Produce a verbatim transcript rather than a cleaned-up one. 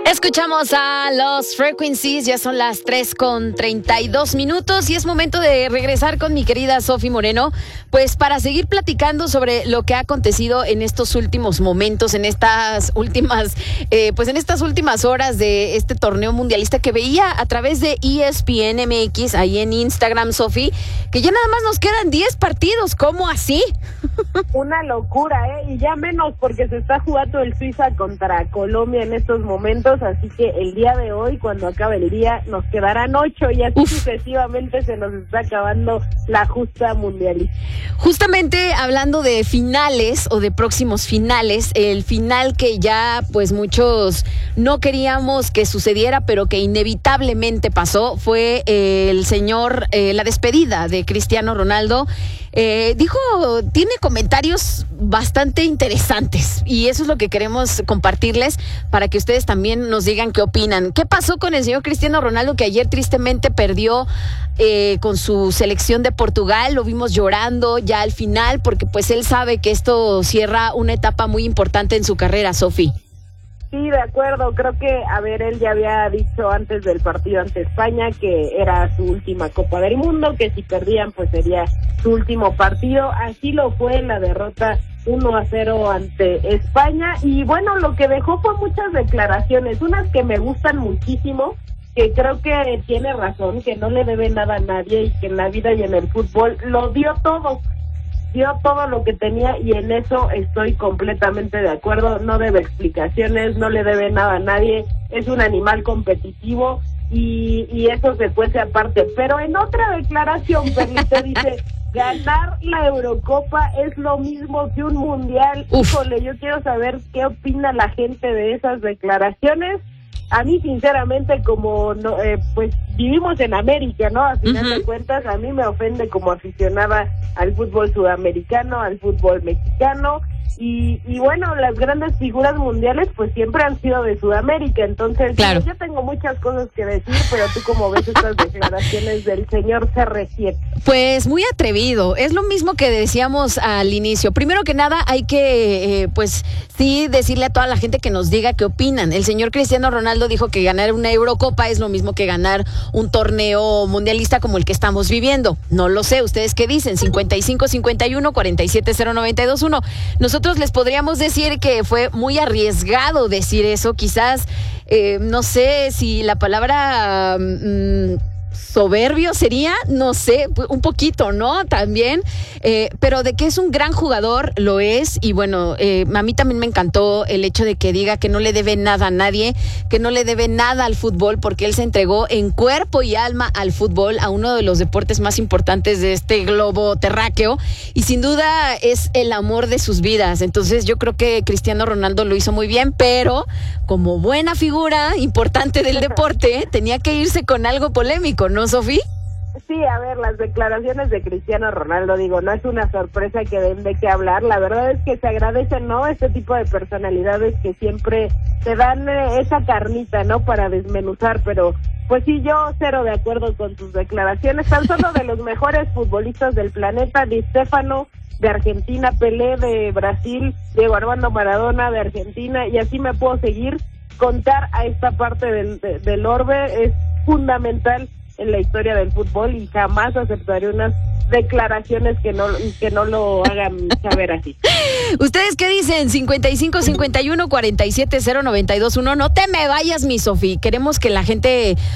Escuchamos a los Frequencies, ya son las tres con treinta y dos minutos y es momento de regresar con mi querida Sofi Moreno, pues para seguir platicando sobre lo que ha acontecido en estos últimos momentos, en estas últimas, eh, pues en estas últimas horas de este torneo mundialista que veía a través de E S P N M X, ahí en Instagram, Sofi, que ya nada más nos quedan diez partidos, ¿cómo así? Una locura, ¿eh? Y ya menos porque se está jugando el Suiza contra Colombia en estos momentos, así que el día de hoy, cuando acabe el día, nos quedarán ocho y así Uf. sucesivamente se nos está acabando la justa mundialista. Justamente hablando de finales o de próximos finales, el final que ya pues muchos no queríamos que sucediera, pero que inevitablemente pasó, fue eh, el señor, eh, la despedida de Cristiano Ronaldo. Eh, dijo, tiene comentarios bastante interesantes y eso es lo que queremos compartirles para que ustedes también nos digan qué opinan. ¿Qué pasó con el señor Cristiano Ronaldo, que ayer tristemente perdió eh, con su selección de Portugal? Lo vimos llorando ya al final porque pues él sabe que esto cierra una etapa muy importante en su carrera, Sofi. Sí, de acuerdo, creo que, a ver, él ya había dicho antes del partido ante España que era su última Copa del Mundo, que si perdían pues sería su último partido, así lo fue en la derrota uno a cero ante España, y bueno, lo que dejó fue muchas declaraciones, unas que me gustan muchísimo, que creo que tiene razón, que no le debe nada a nadie y que en la vida y en el fútbol lo dio todo. Dio todo lo que tenía y en eso estoy completamente de acuerdo, no debe explicaciones, no le debe nada a nadie, es un animal competitivo y, y eso se cuece aparte, pero en otra declaración, Perlita, dice, ganar la Eurocopa es lo mismo que un mundial. Uf. Híjole, yo quiero saber qué opina la gente de esas declaraciones. A mí, sinceramente, como no, eh, pues vivimos en América, ¿no? A final uh-huh. de cuentas, a mí me ofende como aficionada al fútbol sudamericano, al fútbol mexicano, y, y bueno, las grandes figuras mundiales pues siempre han sido de Sudamérica, entonces claro. yo tengo muchas cosas que decir, pero tú cómo ves estas declaraciones del señor C R siete. Pues muy atrevido, es lo mismo que decíamos al inicio. Primero que nada hay que eh, pues sí decirle a toda la gente que nos diga qué opinan. El señor Cristiano Ronaldo dijo que ganar una Eurocopa es lo mismo que ganar un torneo mundialista como el que estamos viviendo. No lo sé, ¿ustedes qué dicen? cincuenta y cinco cincuenta y uno cuarenta y siete cero noventa y dos uno. Nosotros les podríamos decir que fue muy arriesgado decir eso, quizás, eh, no sé si la palabra mmm, soberbio sería, no sé, un poquito, ¿no? También, eh, pero de que es un gran jugador, lo es, y bueno, eh, a mí también me encantó el hecho de que diga que no le debe nada a nadie, que no le debe nada al fútbol, porque él se entregó en cuerpo y alma al fútbol, a uno de los deportes más importantes de este globo terráqueo, y sin duda es el amor de sus vidas. Entonces yo creo que Cristiano Ronaldo lo hizo muy bien, pero como buena figura importante del deporte, tenía que irse con algo polémico, ¿no, Sofi? Sí, a ver, las declaraciones de Cristiano Ronaldo, digo, no es una sorpresa que den de qué hablar, la verdad es que se agradecen, ¿no?, este tipo de personalidades que siempre te dan eh, esa carnita, ¿no?, para desmenuzar, pero pues sí, yo cero de acuerdo con tus declaraciones, tan solo de los mejores futbolistas del planeta, Di Stéfano de Argentina, Pelé de Brasil, Diego Armando Maradona de Argentina, y así me puedo seguir. Contar a esta parte del, de, del orbe es fundamental en la historia del fútbol y jamás aceptaré unas declaraciones que no que no lo hagan saber así. ¿Ustedes qué dicen? cincuenta y cinco cincuenta y uno cuarenta y siete cero noventa y dos uno. No te me vayas, mi Sofi. Queremos que la gente